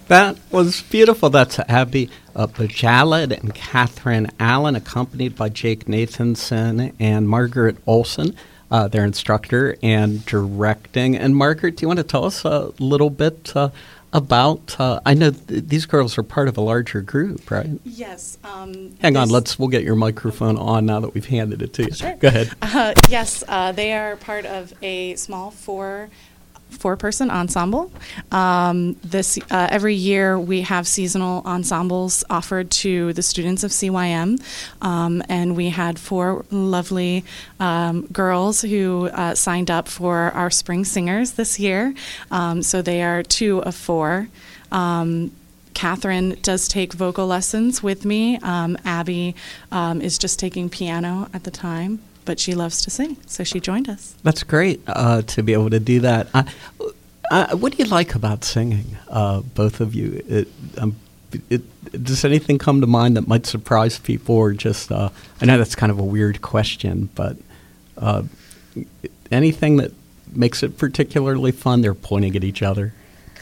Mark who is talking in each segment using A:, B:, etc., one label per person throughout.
A: That was beautiful. That's Abby Bajalad and Catherine Allen, accompanied by Jake Nathanson and Margaret Olson, their instructor and directing. And Margaret, do you want to tell us a little bit about? I know these girls are part of a larger group, right?
B: Yes.
A: Hang on, we'll get your microphone on now that we've handed it to you.
B: Sure.
A: Go ahead.
B: Yes, they are part of a small four-person ensemble. Every year we have seasonal ensembles offered to the students of CYM, and we had four lovely girls who signed up for our spring singers this year. So they are 2 of 4. Catherine does take vocal lessons with me. Abby is just taking piano at the time, but she loves to sing, so she joined us.
A: That's great to be able to do that. What do you like about singing, both of you? Does anything come to mind that might surprise people, or just, I know that's kind of a weird question, but anything that makes it particularly fun? They're pointing at each other.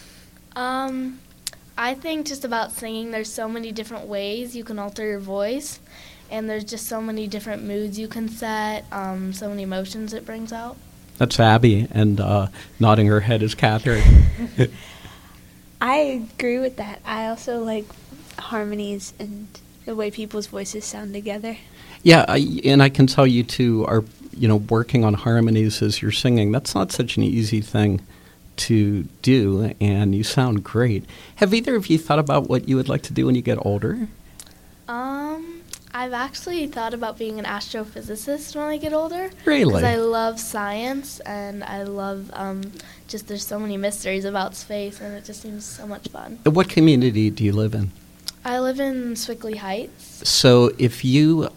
C: I think just about singing, there's so many different ways you can alter your voice. And there's just so many different moods you can set, so many emotions it brings out.
A: That's Abby, and nodding her head is Catherine.
D: I agree with that. I also like harmonies and the way people's voices sound together.
A: Yeah, and I can tell you two are, working on harmonies as you're singing. That's not such an easy thing to do, and you sound great. Have either of you thought about what you would like to do when you get older?
C: I've actually thought about being an astrophysicist when I get older.
A: Really?
C: Because I love science, and I love there's so many mysteries about space, and it just seems so much fun.
A: What community do you live in?
C: I live in Swickley Heights.
A: So if you're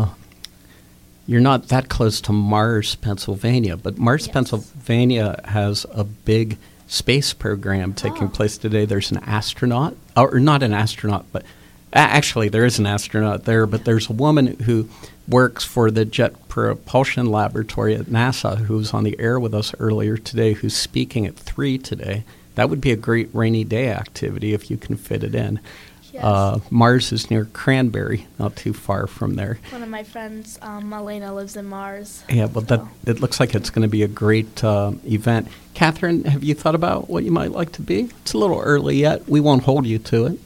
A: not that close to Mars, Pennsylvania, but Mars,
C: Yes.
A: Pennsylvania has a big space program taking place today. There's an astronaut, or not an astronaut, but actually, there is an astronaut there, but there's a woman who works for the Jet Propulsion Laboratory at NASA who was on the air with us earlier today, who's speaking at 3 today. That would be a great rainy day activity if you can fit it in.
C: Yes.
A: Mars is near Cranberry, not too far from there.
C: One of my friends, Elena, lives in Mars.
A: Yeah, well, it looks like it's going to be a great event. Catherine, have you thought about what you might like to be? It's a little early yet. We won't hold you to it.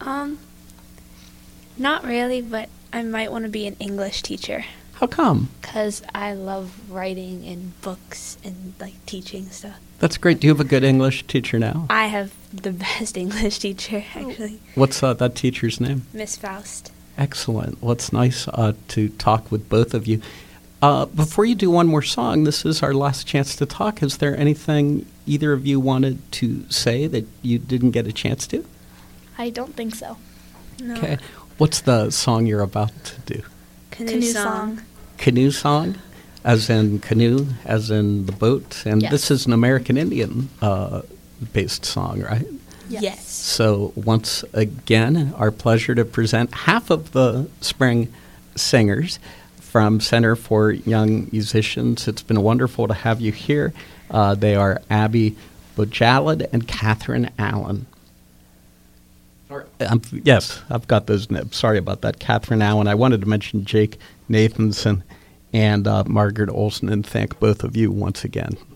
D: Not really, but I might want to be an English teacher.
A: How come?
D: Because I love writing and books and, teaching stuff.
A: That's great. Do you have a good English teacher now?
D: I have the best English teacher, actually.
A: What's that teacher's name?
D: Miss Faust.
A: Excellent. Well, it's nice to talk with both of you. Before you do one more song, this is our last chance to talk. Is there anything either of you wanted to say that you didn't get a chance to?
C: I don't think so.
D: No.
A: Okay. What's the song you're about to do?
D: Canoe song.
A: Canoe song? As in canoe, as in the boat? And
C: Yes.
A: this is an American Indian based song, right?
D: Yes.
A: So once again, our pleasure to present half of the spring singers from Center for Young Musicians. It's been wonderful to have you here. They are Abby Bajalad and Catherine Allen. Yes, I've got those nibs. Sorry about that. Catherine Allen. I wanted to mention Jake Nathanson and Margaret Olson and thank both of you once again.